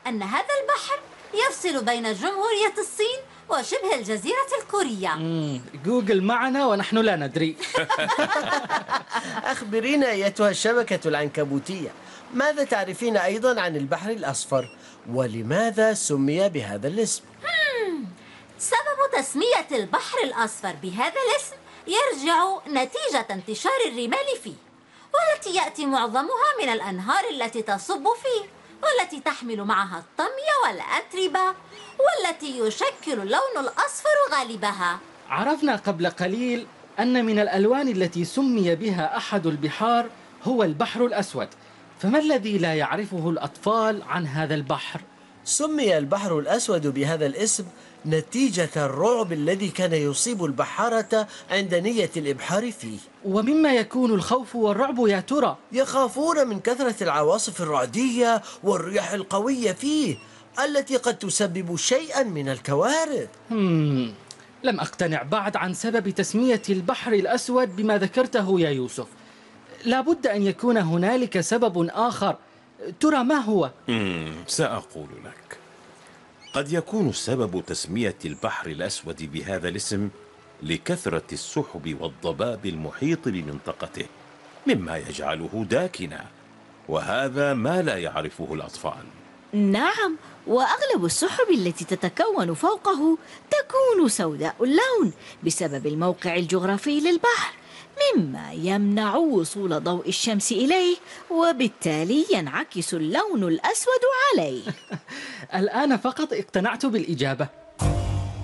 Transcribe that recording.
أن هذا البحر يفصل بين جمهورية الصين وشبه الجزيرة الكورية. جوجل معنا ونحن لا ندري. أخبرينا أيتها الشبكة العنكبوتية، ماذا تعرفين أيضا عن البحر الأصفر؟ ولماذا سمي بهذا الاسم؟ سبب تسمية البحر الأصفر بهذا الاسم يرجع نتيجة انتشار الرمال فيه، والتي يأتي معظمها من الأنهار التي تصب فيه، والتي تحمل معها الطمي والأتربة، والتي يشكل اللون الأصفر غالبها. عرفنا قبل قليل أن من الألوان التي سمي بها أحد البحار هو البحر الأسود، فما الذي لا يعرفه الأطفال عن هذا البحر؟ سمي البحر الأسود بهذا الاسم نتيجة الرعب الذي كان يصيب البحارة عند نية الإبحار فيه. ومما يكون الخوف والرعب يا ترى؟ يخافون من كثرة العواصف الرعدية والرياح القوية فيه، التي قد تسبب شيئا من الكوارث. لم أقتنع بعد عن سبب تسمية البحر الأسود بما ذكرته يا يوسف. لا بد أن يكون هنالك سبب آخر، ترى ما هو؟ سأقول لك. قد يكون سبب تسمية البحر الأسود بهذا الاسم لكثرة السحب والضباب المحيط بمنطقته، مما يجعله داكنا، وهذا ما لا يعرفه الأطفال. نعم، وأغلب السحب التي تتكون فوقه تكون سوداء اللون بسبب الموقع الجغرافي للبحر، مما يمنع وصول ضوء الشمس إليه، وبالتالي ينعكس اللون الأسود عليه. الآن فقط اقتنعت بالإجابة.